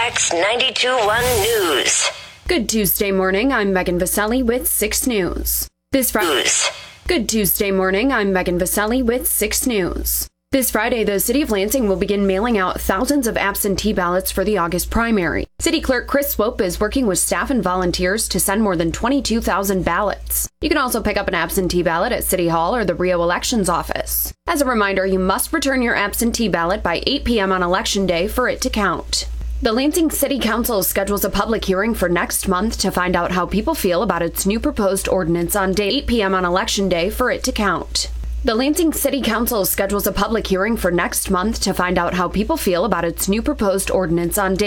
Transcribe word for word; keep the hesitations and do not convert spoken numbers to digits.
X ninety-two point one News. Good Tuesday morning, I'm Megan Vaselli with six News. This Friday. Good Tuesday morning, I'm Megan Vaselli with six News. This Friday, the City of Lansing will begin mailing out thousands of absentee ballots for the August primary. City Clerk Chris Swope is working with staff and volunteers to send more than twenty-two thousand ballots. You can also pick up an absentee ballot at City Hall or the Rio Elections Office. As a reminder, you must return your absentee ballot by eight p.m. on Election Day for it to count. The Lansing City Council schedules a public hearing for next month to find out how people feel about its new proposed ordinance on day eight p.m. on Election Day for it to count. The Lansing City Council schedules a public hearing for next month to find out how people feel about its new proposed ordinance on day